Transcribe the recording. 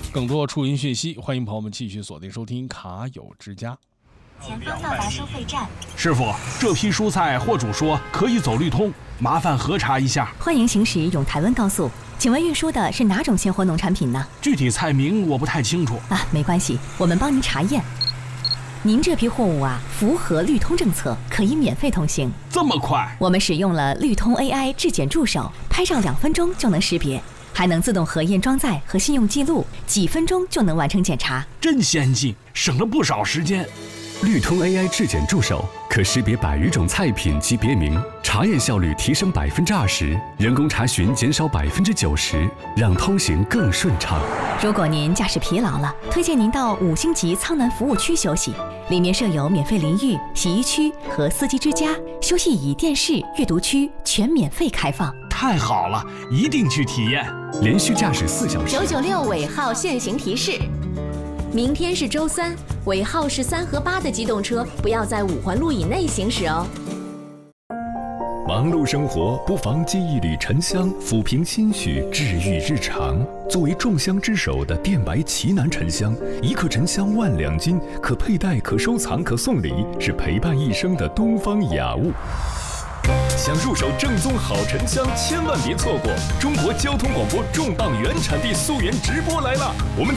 更多出行讯息，欢迎朋友们继续锁定收听卡友之家。 前方到达收费站。 师傅，这批蔬菜货主说可以走绿通，麻烦核查一下。 欢迎行驶永台湾高速，请问运输的是哪种鲜活农产品呢？ 具体菜名我不太清楚啊，没关系，我们帮您查验。您这批货物啊，符合绿通政策，可以免费通行。 这么快？ 我们使用了绿通 AI 质检助手，拍照2分钟就能识别，还能自动核验装载和信用记录，几分钟就能完成检查， 真先进，省了不少时间。 绿通 AI 质检助手可识别100余种菜品及别名，查验效率提升20%，人工查询减少90%，让通行更顺畅。 如果您驾驶疲劳了，推荐您到5星级舱南服务区休息，里面设有免费淋浴、洗衣区和司机之家，休息椅、电视、阅读区全免费开放。 太好了，一定去体验。 连续驾驶4小时。 996尾号限行提示：明天是周3，尾号是3和8的机动车不要在5环路以内行驶哦。 忙碌生活，不妨接一缕沉香，抚平心绪，治愈日常。作为众香之首的电白奇楠沉香，1克沉香万两金，可佩戴、可收藏、可送礼，是陪伴一生的东方雅物。想入手正宗好沉香，千万别错过！中国交通广播重磅原产地溯源直播来了！我们